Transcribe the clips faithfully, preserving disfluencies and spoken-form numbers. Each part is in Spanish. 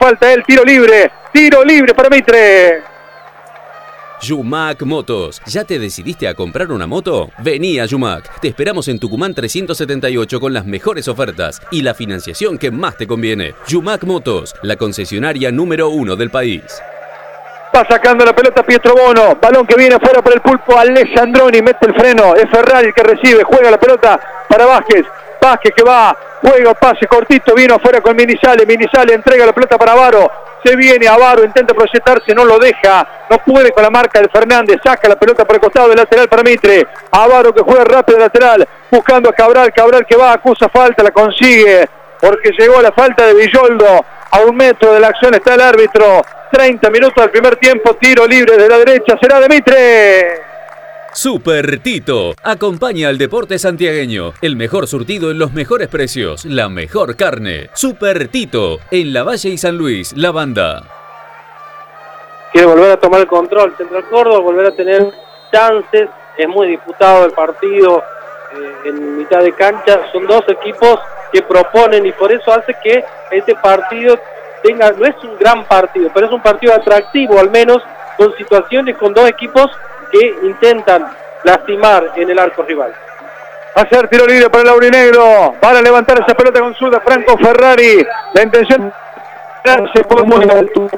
falta el tiro libre. Tiro libre para Mitre. Yumac Motos. ¿Ya te decidiste a comprar una moto? Vení a Yumac. Te esperamos en Tucumán trescientos setenta y ocho con las mejores ofertas y la financiación que más te conviene. Yumac Motos, la concesionaria número uno del país. Va sacando la pelota Pietro Bono. Balón que viene afuera por el pulpo. Alessandroni mete el freno. Es Ferrari el que recibe. Juega la pelota para Vázquez. Vázquez que va. Juega pase cortito. Vino afuera con Minizale. Minizale entrega la pelota para Avaro. Se viene Avaro, intenta proyectarse, no lo deja, no puede con la marca de Fernández, saca la pelota por el costado del lateral para Mitre. Avaro que juega rápido de lateral, buscando a Cabral, Cabral que va, acusa falta, la consigue, porque llegó la falta de Villoldo. A un metro de la acción está el árbitro. treinta minutos del primer tiempo, tiro libre de la derecha, será de Mitre. Super Tito. Acompaña al deporte santiagueño. El mejor surtido en los mejores precios. La mejor carne. Super Tito. En La Valle y San Luis, La Banda. Quiere volver a tomar el control Central Córdoba, volver a tener chances. Es muy disputado el partido eh, en mitad de cancha. Son dos equipos que proponen y por eso hace que este partido tenga, no es un gran partido, pero es un partido atractivo, al menos con situaciones con dos equipos que intentan lastimar en el arco rival. Hacer tiro libre para el aurinegro. Van a levantar esa pelota con zurda Franco Ferrari. La intención se pone muy alto.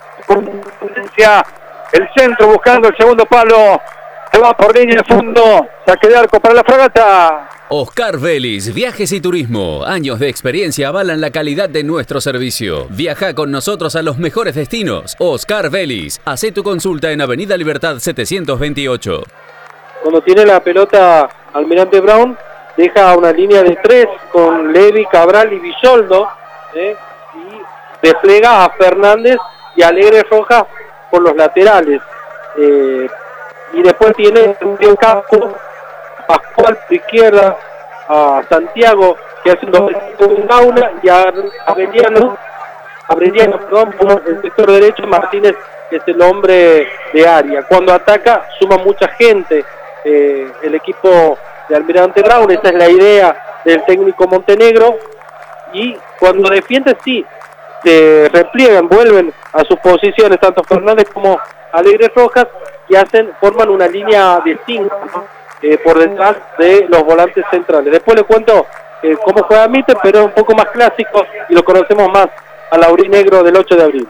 El centro buscando el segundo palo. Se va por línea de fondo. Saque de arco para la Fragata. Oscar Vélez, Viajes y Turismo. Años de experiencia avalan la calidad de nuestro servicio. Viaja con nosotros a los mejores destinos. Oscar Vélez, hacé tu consulta en Avenida Libertad setecientos veintiocho. Cuando tiene la pelota Almirante Brown, deja una línea de tres con Levi, Cabral y Villoldo, ¿eh? Y despliega a Fernández y Alegre Rojas por los laterales. Eh, y después tiene un campo Pascual por izquierda, a Santiago que hace un doble con Gauna y a Aureliano, Aureliano perdón, por el sector derecho. Martínez es el hombre de área. Cuando ataca suma mucha gente eh, el equipo de Almirante Brown. Esa es la idea del técnico Montenegro, y cuando defiende sí se repliegan, vuelven a sus posiciones tanto Fernández como Alegre Rojas y hacen, forman una línea de cinco Eh, por detrás de los volantes centrales. Después les cuento eh, cómo juega Mitre, pero es un poco más clásico y lo conocemos más al aurinegro del ocho de abril.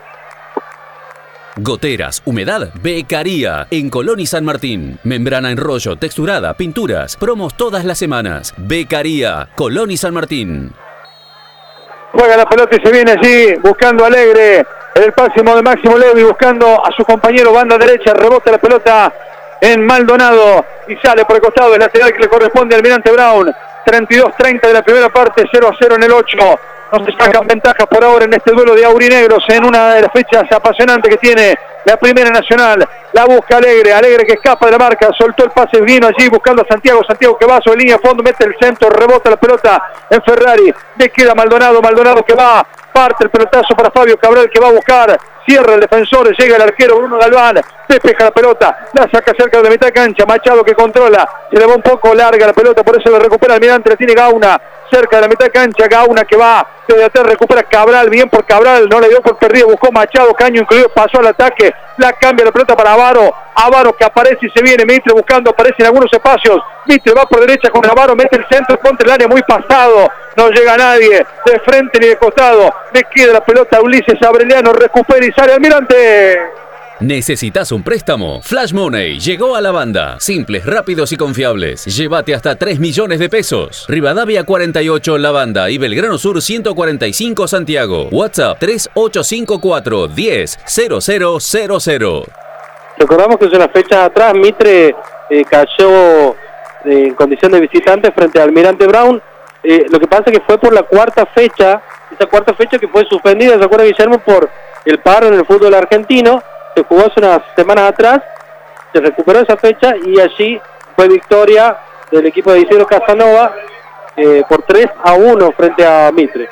Goteras, humedad, Becaría, en Colón y San Martín. Membrana en rollo, texturada, pinturas, promos todas las semanas. Becaría, Colón y San Martín. Juega la pelota y se viene allí, buscando a Alegre, el máximo de Máximo Levi, buscando a su compañero, banda derecha, rebota la pelota en Maldonado y sale por el costado del lateral que le corresponde a Almirante Brown. treinta y dos treinta de la primera parte, cero a cero en el ocho. No se sacan ventajas por ahora en este duelo de aurinegros en una de las fechas apasionantes que tiene la Primera Nacional. La busca Alegre, Alegre que escapa de la marca, soltó el pase, vino allí buscando a Santiago, Santiago que va sobre línea de fondo, mete el centro, rebota la pelota en Ferrari, le queda Maldonado, Maldonado que va, parte el pelotazo para Fabio Cabral que va a buscar, cierra el defensor, llega el arquero Bruno Galván, despeja la pelota, la saca cerca de la mitad de cancha, Machado que controla, se le va un poco larga la pelota, por eso la recupera Almirante, la tiene Gauna, cerca de la mitad de cancha, Gauna que va desde atrás, recupera Cabral, bien por Cabral, no le dio por perdido, buscó Machado, Caño incluido, pasó al ataque, la cambia la pelota para Avaro, Avaro que aparece y se viene, Mitre buscando, aparece en algunos espacios, Mitre va por derecha con Avaro, mete el centro contra el área muy pasado, no llega nadie, de frente ni de costado, le queda la pelota a Ulises Aureliano, recupera y sale Almirante. ¿Necesitas un préstamo? Flash Money llegó a La Banda. Simples, rápidos y confiables. Llévate hasta tres millones de pesos. Rivadavia cuarenta y ocho La Banda y Belgrano Sur ciento cuarenta y cinco Santiago. WhatsApp tres ocho cinco cuatro, diez, cero cero cero cero. Recordamos que en las fechas atrás Mitre eh, cayó eh, en condición de visitante frente a Almirante Brown. Eh, lo que pasa es que fue por la cuarta fecha, esa cuarta fecha que fue suspendida, ¿se acuerda Guillermo? Por el paro en el fútbol argentino. Se jugó hace unas semanas atrás, se recuperó esa fecha y allí fue victoria del equipo de Isidro Casanova eh, por tres a uno frente a Mitre.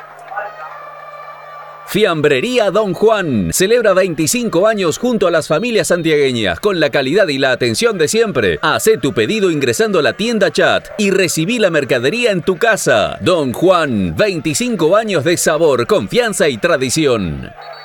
Fiambrería Don Juan celebra veinticinco años junto a las familias santiagueñas con la calidad y la atención de siempre. Hacé tu pedido ingresando a la tienda chat y recibí la mercadería en tu casa. Don Juan, veinticinco años de sabor, confianza y tradición.